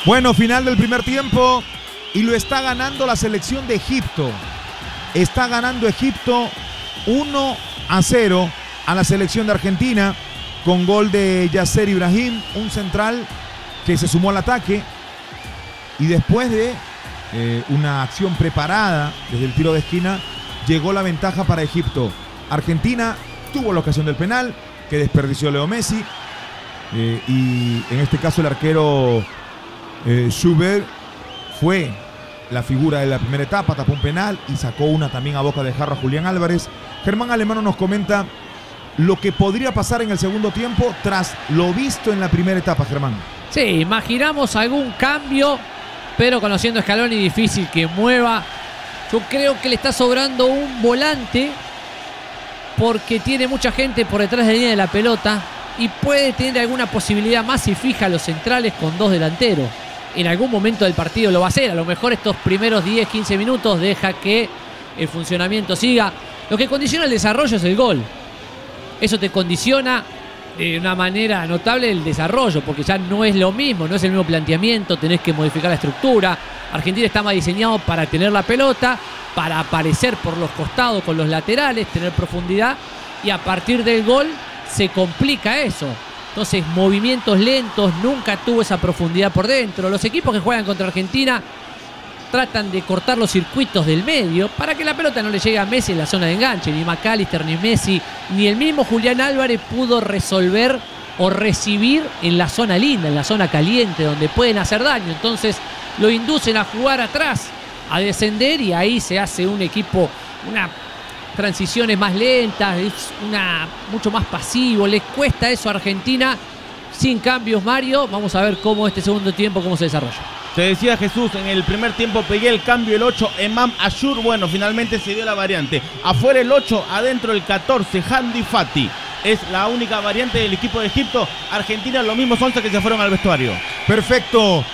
Bueno, final del primer tiempo y lo está ganando la selección de Egipto. Está ganando Egipto 1-0 a la selección de Argentina con gol de Yasser Ibrahim, un central que se sumó al ataque y después de una acción preparada desde el tiro de esquina llegó la ventaja para Egipto. Argentina tuvo la ocasión del penal que desperdició Leo Messi y en este caso el arquero Schubert fue la figura de la primera etapa, tapó un penal y sacó una también a boca de jarro a Julián Álvarez. Germán Alemano nos comenta lo que podría pasar en el segundo tiempo tras lo visto en la primera etapa, Germán. Sí, imaginamos algún cambio, pero conociendo a Scaloni difícil que mueva. Yo creo que le está sobrando un volante porque tiene mucha gente por detrás de la línea de la pelota y puede tener alguna posibilidad más si fija a los centrales con dos delanteros. En algún momento del partido lo va a hacer. A lo mejor estos primeros 10-15 minutos deja que el funcionamiento siga. Lo que condiciona el desarrollo es el gol. Eso te condiciona de una manera notable el desarrollo, porque ya no es lo mismo, no es el mismo planteamiento, tenés que modificar la estructura. Argentina está más diseñado para tener la pelota, para aparecer por los costados con los laterales, tener profundidad, y a partir del gol se complica eso. Entonces, movimientos lentos, nunca tuvo esa profundidad por dentro. Los equipos que juegan contra Argentina tratan de cortar los circuitos del medio para que la pelota no le llegue a Messi en la zona de enganche. Ni McAllister, ni Messi, ni el mismo Julián Álvarez pudo resolver o recibir en la zona linda, en la zona caliente, donde pueden hacer daño. Entonces, lo inducen a jugar atrás, a descender, y ahí se hace un equipo, unas transiciones más lentas, mucho más pasivo. Les cuesta eso a Argentina. Sin cambios, Mario. Vamos a ver cómo este segundo tiempo, cómo se desarrolla. Se decía Jesús, en el primer tiempo pegué el cambio, el 8, Emam Ashur. Bueno, finalmente se dio la variante. Afuera el 8, adentro el 14, Hamdi Fati. Es la única variante del equipo de Egipto. Argentina, los mismos 11 que se fueron al vestuario. Perfecto.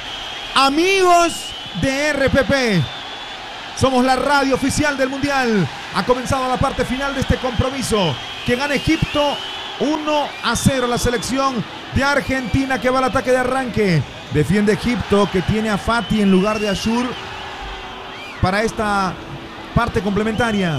Amigos de RPP, somos la radio oficial del Mundial. Ha comenzado la parte final de este compromiso. Que gana Egipto 1-0 la selección de Argentina, que va al ataque de arranque. Defiende Egipto, que tiene a Fati en lugar de Ashur para esta parte complementaria.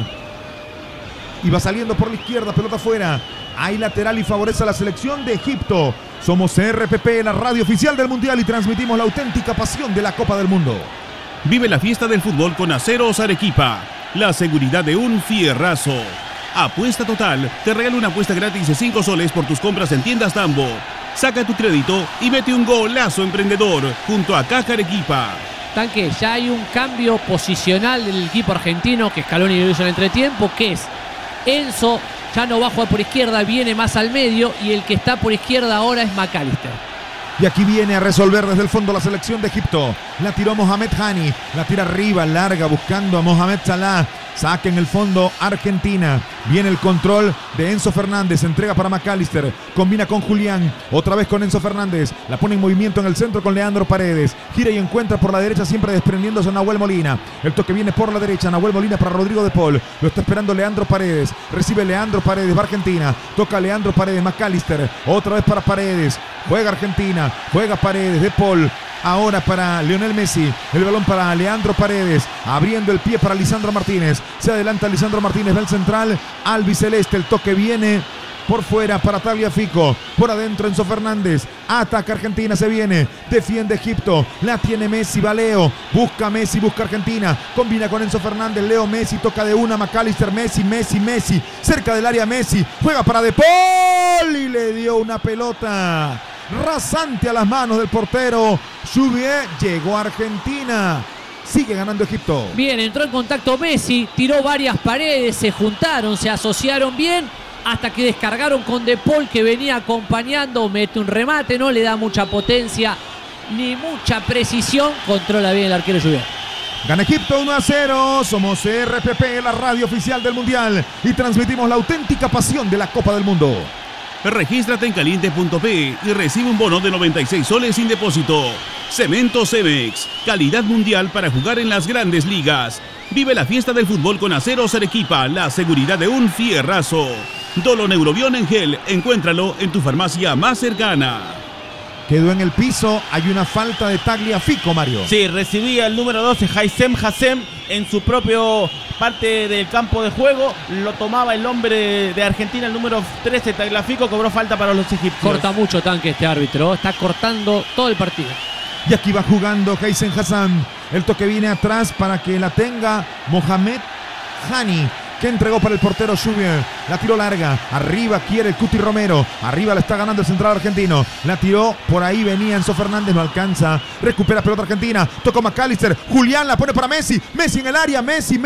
Y va saliendo por la izquierda, pelota afuera. Hay lateral y favorece a la selección de Egipto. Somos RPP, la radio oficial del Mundial, y transmitimos la auténtica pasión de la Copa del Mundo. Vive la fiesta del fútbol con Aceros Arequipa. La seguridad de un fierrazo. Apuesta Total te regala una apuesta gratis de 5 soles por tus compras en tiendas Tambo. Saca tu crédito y mete un golazo emprendedor junto a Caja Arequipa. Tanque, ya hay un cambio posicional del equipo argentino que Scaloni lo hizo en el entretiempo, que es Enzo ya no va a jugar por izquierda, viene más al medio, y el que está por izquierda ahora es McAllister. Y aquí viene a resolver desde el fondo la selección de Egipto. La tiró Mohamed Hani, la tira arriba, larga, buscando a Mohamed Salah. Saca en el fondo Argentina. Viene el control de Enzo Fernández. Entrega para McAllister. Combina con Julián. Otra vez con Enzo Fernández. La pone en movimiento en el centro con Leandro Paredes. Gira y encuentra por la derecha, siempre desprendiéndose a Nahuel Molina. El toque viene por la derecha. Nahuel Molina para Rodrigo de Paul. Lo está esperando Leandro Paredes. Recibe Leandro Paredes. Va Argentina. Toca Leandro Paredes. McAllister. Otra vez para Paredes. Juega Argentina. Juega Paredes. De Paul. Ahora para Lionel Messi, el balón para Leandro Paredes, abriendo el pie para Lisandro Martínez. Se adelanta Lisandro Martínez, va el central, albiceleste. El toque viene por fuera para Tagliafico. Por adentro Enzo Fernández. Ataca Argentina, se viene. Defiende Egipto. La tiene Messi, va Leo. Busca Messi, busca Argentina. Combina con Enzo Fernández. Leo Messi, toca de una. McAllister, Messi. Cerca del área Messi. Juega para De Paul y le dio una pelota rasante a las manos del portero Chouvier. Llegó a Argentina. Sigue ganando Egipto. Bien, entró en contacto Messi, tiró varias paredes, se juntaron, se asociaron bien, hasta que descargaron con De Paul, que venía acompañando. Mete un remate, no le da mucha potencia ni mucha precisión. Controla bien el arquero Chouvier. Gana Egipto 1-0. Somos RPP, la radio oficial del Mundial, y transmitimos la auténtica pasión de la Copa del Mundo. Regístrate en caliente.p y recibe un bono de 96 soles sin depósito. Cemento Cemex, calidad mundial para jugar en las grandes ligas. Vive la fiesta del fútbol con Aceros Arequipa, la seguridad de un fierrazo. Doloneurobion en gel, encuéntralo en tu farmacia más cercana. quedó en el piso. Hay una falta de Tagliafico, Mario. Sí, recibía el número 12, Haitham Hassem, en su propio parte del campo de juego. Lo tomaba el hombre de Argentina, el número 13, Tagliafico, cobró falta para los egipcios. Corta mucho Tanque este árbitro, está cortando todo el partido. Y aquí va jugando Haitham Hassem. El toque viene atrás para que la tenga Mohamed Hani, que entregó para el portero Schubier. La tiró larga, arriba quiere el Cuti Romero, arriba le está ganando el central argentino, la tiró, por ahí venía Enzo Fernández, no alcanza, recupera pelota argentina, tocó McAllister, Julián la pone para Messi, Messi en el área, Messi,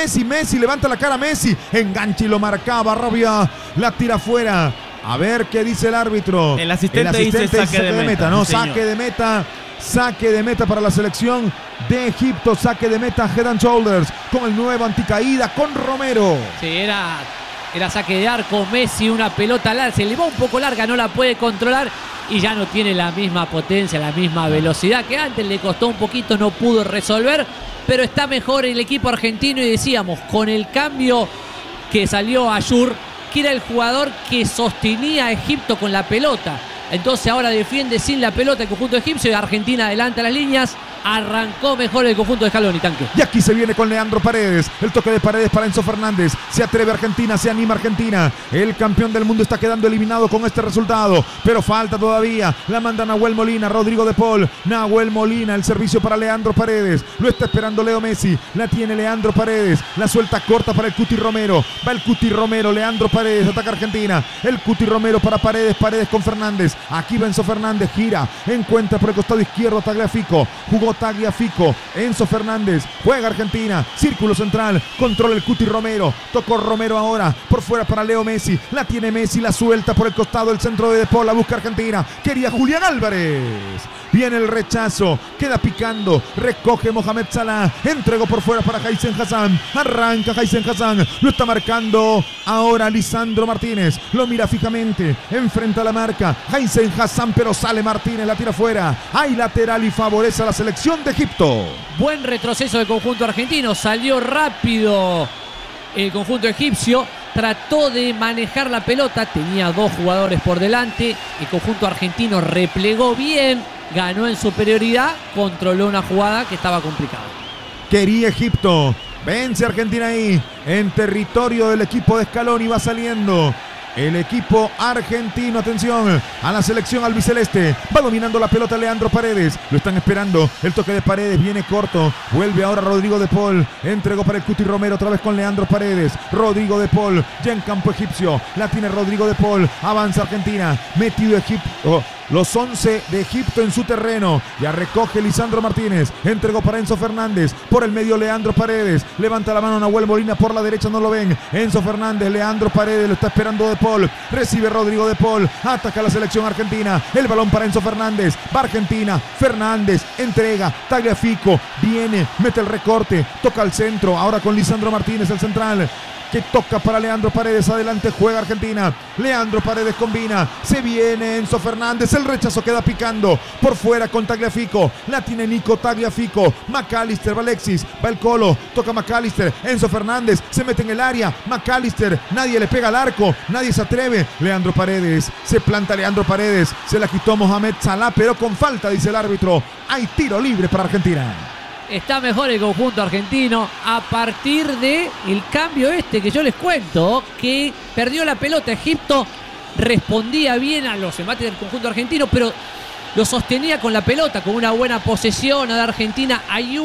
levanta la cara Messi, engancha y lo marcaba Rabia, la tira afuera. A ver qué dice el árbitro. El asistente dice saque de meta. No, saque de meta. Saque de meta para la selección de Egipto. Saque de meta Head and Shoulders con el nuevo anticaída con Romero. Sí, era saque de arco. Messi, una pelota larga, se le va un poco larga, no la puede controlar y ya no tiene la misma potencia, la misma velocidad que antes. Le costó un poquito, no pudo resolver, pero está mejor el equipo argentino. Y decíamos, con el cambio que salió Ayur, que era el jugador que sostenía a Egipto con la pelota. Entonces ahora defiende sin la pelota el conjunto egipcio y Argentina adelanta las líneas. Arrancó mejor el conjunto de Scaloni, Tanque. Y aquí se viene con Leandro Paredes. El toque de Paredes para Enzo Fernández. Se atreve Argentina, se anima Argentina. El campeón del mundo está quedando eliminado con este resultado. Pero falta todavía. La manda Nahuel Molina, Rodrigo de Paul. Nahuel Molina, el servicio para Leandro Paredes. Lo está esperando Leo Messi. La tiene Leandro Paredes. La suelta corta para el Cuti Romero. Va el Cuti Romero, Leandro Paredes. Ataca Argentina. El Cuti Romero para Paredes. Paredes con Fernández. Aquí va Enzo Fernández. Gira. Encuentra por el costado izquierdo a Tagliafico. Jugó Tagliafico, Enzo Fernández, juega Argentina, círculo central, controla el Cuti Romero, tocó Romero ahora, por fuera para Leo Messi, la tiene Messi, la suelta por el costado, el centro de Paul, la busca Argentina, quería Julián Álvarez, viene el rechazo, queda picando, recoge Mohamed Salah, entregó por fuera para Haitham Hassem, arranca Haitham Hassem, lo está marcando ahora Lisandro Martínez, lo mira fijamente, enfrenta la marca, Haitham Hassem, pero sale Martínez, la tira fuera, hay lateral y favorece a la selección de Egipto. Buen retroceso del conjunto argentino, salió rápido el conjunto egipcio, trató de manejar la pelota, tenía dos jugadores por delante, el conjunto argentino replegó bien, ganó en superioridad, controló una jugada que estaba complicada. Quería Egipto, vence Argentina ahí, en territorio del equipo de Scaloni, va saliendo el equipo argentino, atención a la selección albiceleste, va dominando la pelota Leandro Paredes, lo están esperando, el toque de Paredes viene corto, vuelve ahora Rodrigo de Paul, entregó para el Cuti Romero otra vez con Leandro Paredes, Rodrigo de Paul, ya en campo egipcio, la tiene Rodrigo de Paul, avanza Argentina, metido Egipto, los 11 de Egipto en su terreno, ya recoge Lisandro Martínez, entregó para Enzo Fernández, por el medio Leandro Paredes, levanta la mano Nahuel Molina, por la derecha no lo ven, Enzo Fernández, Leandro Paredes, lo está esperando de Paul, recibe Rodrigo de Paul, ataca la selección argentina, el balón para Enzo Fernández, va Argentina, Fernández, entrega, Tagliafico, viene, mete el recorte, toca al centro, ahora con Lisandro Martínez, el central, que toca para Leandro Paredes, adelante juega Argentina, Leandro Paredes combina, se viene Enzo Fernández, el rechazo queda picando, por fuera con Tagliafico, la tiene Nico Tagliafico, McAllister, va Alexis, va el Colo, toca McAllister, Enzo Fernández, se mete en el área, McAllister, nadie le pega al arco, nadie se atreve, Leandro Paredes, se planta Leandro Paredes, se la quitó Mohamed Salah, pero con falta, dice el árbitro, hay tiro libre para Argentina. Está mejor el conjunto argentino a partir de el cambio que yo les cuento, que perdió la pelota Egipto, respondía bien a los embates del conjunto argentino, pero lo sostenía con la pelota, con una buena posesión a la Argentina. Hay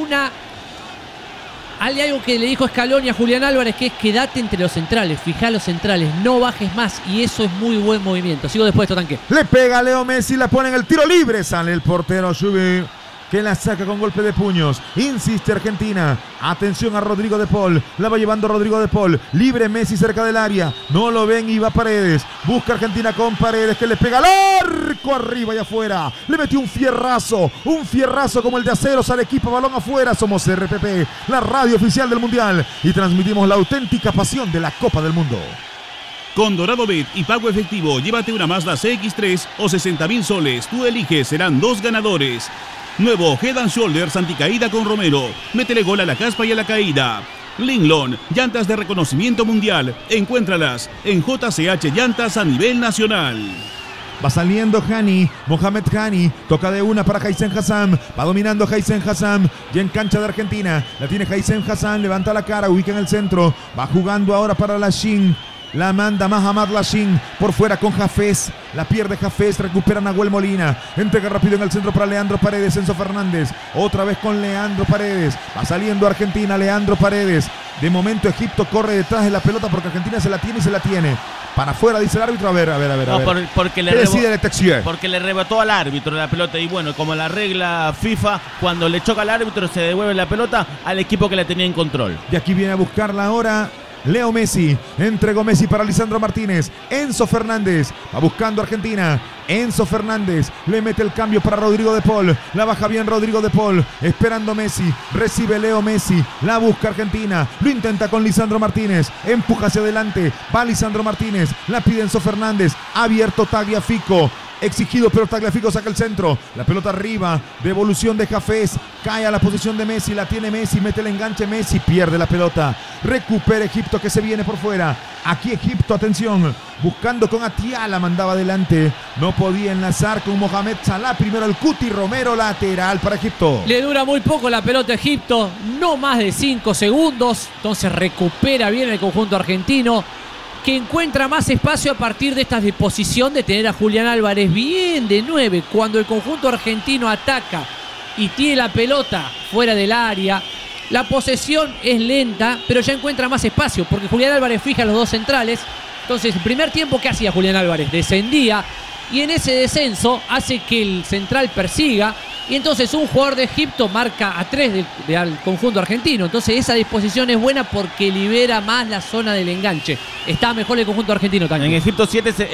algo que le dijo Scaloni a Julián Álvarez, que es quédate entre los centrales, fijá los centrales, no bajes más, y eso es muy buen movimiento. Sigo después de esto, Tanque. Le pega Leo Messi, la pone en el tiro libre, sale el portero Schubi, que la saca con golpe de puños, insiste Argentina, atención a Rodrigo de Paul, la va llevando Rodrigo de Paul, libre Messi cerca del área, no lo ven y va Paredes, busca Argentina con Paredes, que le pega al arco, arriba y afuera, le metió un fierrazo como el de Aceros al equipo, balón afuera. Somos RPP, la radio oficial del Mundial, y transmitimos la auténtica pasión de la Copa del Mundo. Con Dorado Bet y pago efectivo, llévate una Mazda CX-3 o 60,000 soles, tú eliges, serán 2 ganadores. Nuevo Head and Shoulders anticaída con Romero. Métele gol a la caspa y a la caída. Linglon, llantas de reconocimiento mundial. Encuéntralas en JCH Llantas a nivel nacional. Va saliendo Hani, Mohamed Hani, toca de una para Haitham Hassan, va dominando Haitham Hassan, ya en cancha de Argentina, la tiene Haitham Hassan, levanta la cara, ubica en el centro, va jugando ahora para Lashin. La manda Mahamad Lashin por fuera con Hafez. La pierde Hafez, recupera Nahuel Molina. Entrega rápido en el centro para Leandro Paredes. Enzo Fernández, otra vez con Leandro Paredes. Va saliendo Argentina, Leandro Paredes. De momento Egipto corre detrás de la pelota porque Argentina se la tiene y se la tiene. Para afuera, dice el árbitro. A ver. Porque le rebotó al árbitro la pelota. Y bueno, como la regla FIFA, cuando le choca al árbitro se devuelve la pelota al equipo que la tenía en control. Y aquí viene a buscarla ahora Leo Messi, entregó Messi para Lisandro Martínez. Enzo Fernández, va buscando Argentina. Enzo Fernández, le mete el cambio para Rodrigo de Paul. La baja bien Rodrigo de Paul, esperando Messi. Recibe Leo Messi, la busca Argentina. Lo intenta con Lisandro Martínez. Empuja hacia adelante, va Lisandro Martínez. La pide Enzo Fernández, abierto Tagliafico. Exigido, pero Tagliafico saca el centro. La pelota arriba, devolución de Hafez. Cae a la posición de Messi, la tiene Messi, mete el enganche Messi, pierde la pelota. Recupera Egipto que se viene por fuera. Aquí Egipto, atención, buscando con Atiala, mandaba adelante. No podía enlazar con Mohamed Salah. Primero el Cuti Romero, lateral para Egipto. Le dura muy poco la pelota a Egipto, no más de 5 segundos. Entonces recupera bien el conjunto argentino, que encuentra más espacio a partir de esta disposición de tener a Julián Álvarez bien de 9. Cuando el conjunto argentino ataca y tiene la pelota fuera del área, la posesión es lenta, pero ya encuentra más espacio, porque Julián Álvarez fija los dos centrales. Entonces, el primer tiempo, ¿qué hacía Julián Álvarez? Descendía, y en ese descenso hace que el central persiga, y entonces un jugador de Egipto marca a 3 al conjunto argentino. Entonces esa disposición es buena porque libera más la zona del enganche. Está mejor el conjunto argentino también. En Egipto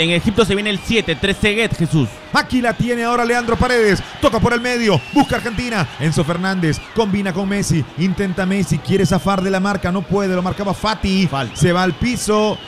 se viene el 7, 3 Seguet, Jesús. Aquí la tiene ahora Leandro Paredes. Toca por el medio, busca Argentina. Enzo Fernández combina con Messi. Intenta Messi, quiere zafar de la marca, no puede, lo marcaba Fati. Falta. Se va al piso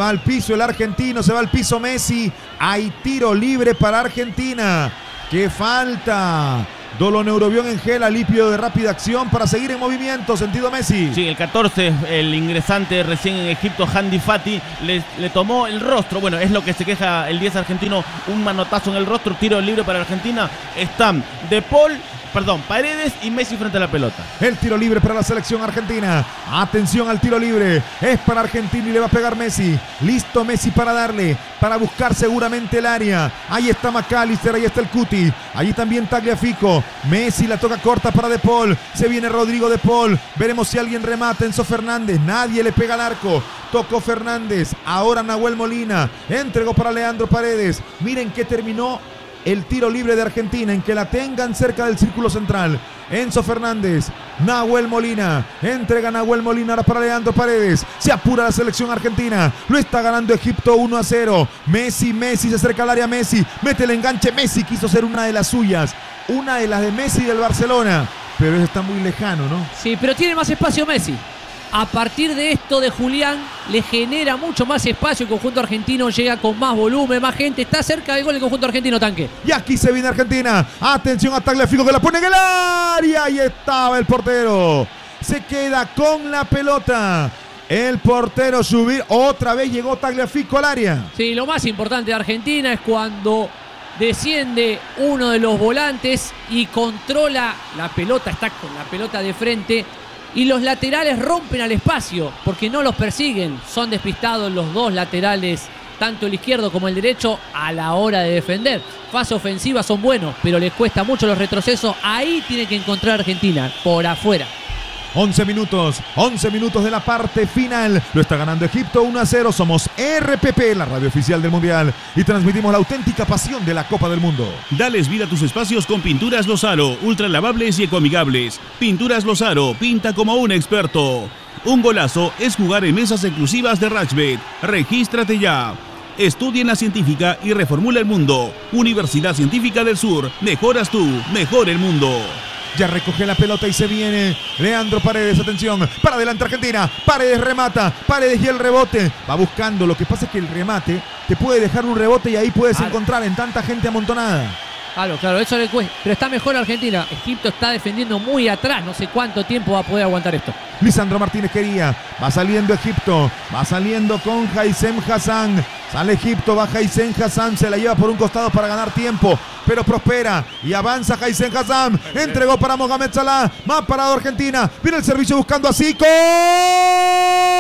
el argentino, se va al piso Messi. Hay tiro libre para Argentina. ¡Qué falta! Doloneurobión en gel, alivio de rápida acción para seguir en movimiento, sentido Messi. Sí, el 14, el ingresante recién en Egipto, Hamdi Fati, le tomó el rostro. Bueno, es lo que se queja el 10 argentino, un manotazo en el rostro, tiro libre para Argentina. Están Paredes y Messi frente a la pelota. El tiro libre para la selección argentina. Atención al tiro libre. Es para Argentina y le va a pegar Messi. Listo Messi para darle, para buscar seguramente el área. Ahí está McAllister, ahí está el Cuti. Allí también Tagliafico. Messi la toca corta para De Paul. Se viene Rodrigo De Paul. Veremos si alguien remata. Enzo Fernández. Nadie le pega al arco. Tocó Fernández. Ahora Nahuel Molina. Entregó para Leandro Paredes. Miren que terminó el tiro libre de Argentina, en que la tengan cerca del círculo central. Enzo Fernández, Nahuel Molina, entrega Nahuel Molina ahora para Leandro Paredes. Se apura la selección argentina, lo está ganando Egipto 1-0. Messi se acerca al área, Messi mete el enganche. Messi quiso ser una de las suyas, una de las de Messi del Barcelona, pero eso está muy lejano, ¿no? Sí, pero tiene más espacio Messi. A partir de esto de Julián, le genera mucho más espacio. El conjunto argentino llega con más volumen, más gente. Está cerca del gol el conjunto argentino, Tanque. Y aquí se viene Argentina. Atención a Tagliafico que la pone en el área. Ahí estaba el portero. Se queda con la pelota. El portero subir. Otra vez llegó Tagliafico al área. Sí, lo más importante de Argentina es cuando desciende uno de los volantes y controla la pelota. Está con la pelota de frente. Y los laterales rompen al espacio porque no los persiguen. Son despistados los dos laterales, tanto el izquierdo como el derecho, a la hora de defender. Fase ofensiva son buenos, pero les cuesta mucho los retrocesos. Ahí tiene que encontrar Argentina, por afuera. 11 minutos de la parte final. Lo está ganando Egipto 1-0. Somos RPP, la radio oficial del Mundial, y transmitimos la auténtica pasión de la Copa del Mundo. Dales vida a tus espacios con Pinturas Lozaro, ultra lavables y ecoamigables. Pinturas Lozaro, pinta como un experto. Un golazo es jugar en mesas exclusivas de Rachbet. Regístrate ya. Estudia en la científica y reformula el mundo. Universidad Científica del Sur. Mejoras tú, mejor el mundo. Ya recoge la pelota y se viene Leandro Paredes, atención, para adelante Argentina, Paredes remata, Paredes y el rebote, va buscando. Lo que pasa es que el remate te puede dejar un rebote y ahí puedes encontrar en tanta gente amontonada. Claro, eso le cuesta, pero está mejor Argentina. Egipto está defendiendo muy atrás, no sé cuánto tiempo va a poder aguantar esto. Lisandro Martínez quería, va saliendo Egipto, va saliendo con Haitham Hassan. Sale Egipto, va Haitham Hassam, se la lleva por un costado para ganar tiempo, pero prospera y avanza Haitham Hassam. Entregó para Mohamed Salah, más parado Argentina. Viene el servicio buscando a Zico.